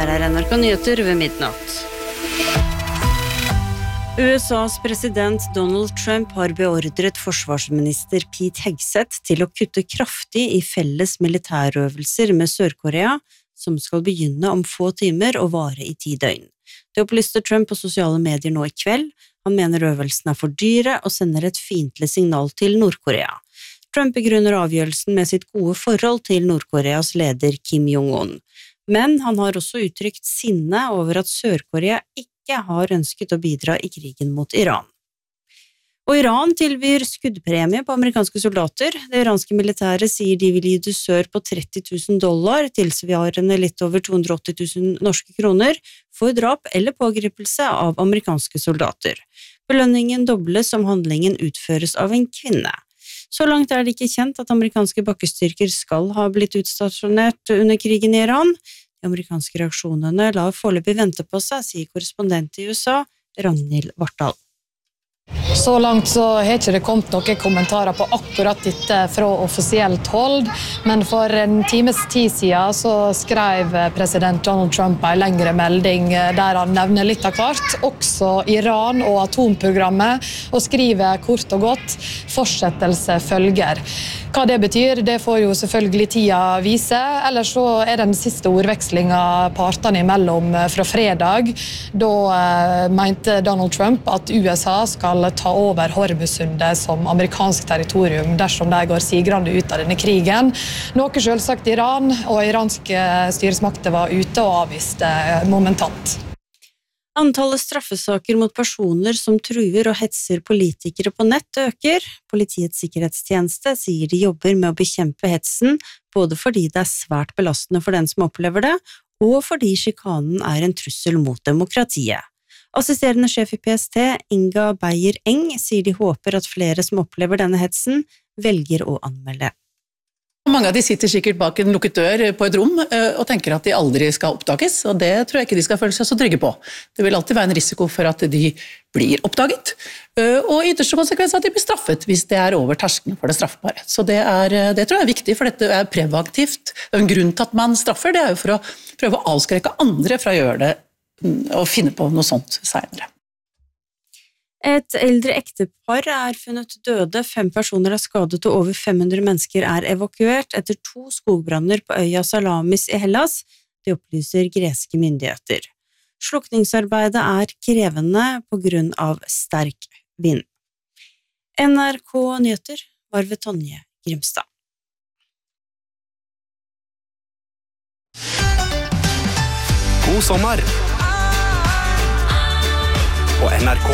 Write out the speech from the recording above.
Her NRK Nyheter ved midnatt. USAs president Donald Trump har beordret forsvarsminister Pete Hegseth til å kutte kraftig i felles militærøvelser med Sør-Korea, som skal begynne om få timer og vare i 10 døgn. Det opplyste Trump på sosiale medier nå i kveld. Han mener øvelsen for dyre og sender et fiendtlig signal til Nord-Korea. Trump begrunner avgjørelsen med sitt gode forhold til Nord-Koreas leder Kim Jong-un. Men han har også uttrykt sinne over at Sør-Korea ikke har ønsket å bidra i krigen mot Iran. Og Iran tilbyr skuddpremie på amerikanske soldater. Det iranske militæret sier de vil gi dusør på $30,000, tilsvarende litt over 280 000 norske kroner, for drap eller pågripelse av amerikanske soldater. Belønningen dobles om handlingen utføres av en kvinne. Så langt det ikke kjent at amerikanske bakkestyrker skal ha blitt utstasjonert under krigen i Iran. De amerikanske reaksjonene lar foreløpig vente på seg, sier korrespondent i USA, Ragnhild Vartdal. Så langt så har ikke det kommet noen kommentarer på akkurat dette fra offisielt hold, men for en times tid siden så skrev president Donald Trump en lengre melding der han nevner litt av hvert, også Iran og atomprogrammet, og skriver kort og godt fortsettelse følger. Hva det betyr, det får jo selvfølgelig tida vise, ellers så den siste ordvekslingen partene imellom fra fredag. Da mente Donald Trump at USA skal ta over Hormuzsundet som amerikansk territorium dersom de går sigrende ut av denne krigen. Noe selvsagt Iran og iranske styresmakter var ute og avviste momentant. Antallet straffesaker mot personer som truer og hetser politikere på nett øker. Politiets sikkerhetstjeneste sier de jobber med å bekjempe hetsen, både fordi det svært belastende for den som opplever det, og fordi sjikanen en trussel mot demokratiet. Assisterende sjef i PST, Inga Beyer-Eng, sier de håper at flere som opplever denne hetsen, velger å anmelde. Mange av de sitter sikkert bak en lukket dør på et rom og tenker at de aldri skal oppdages, og det tror jeg ikke de skal føle seg så trygge på. Det vil alltid være en risiko for at de blir oppdaget, og i ytterste konsekvens at de blir straffet hvis det over terskelen for det straffbare. Så det tror jeg viktig, for dette preventivt. En grunn til at man straffer, det jo for å prøve å avskrekke andre fra å gjøre det og finne på noe sånt senere. Et eldre ektepar funnet døde, 5 personer skadet og over 500 mennesker evakuert etter 2 skogbranner på øya Salamis i Hellas, det opplyser greske myndigheter. Slukningsarbeidet krevende på grunn av sterk vind. NRK Nyheter var ved Tonje Grimstad. God sommer! På NRK.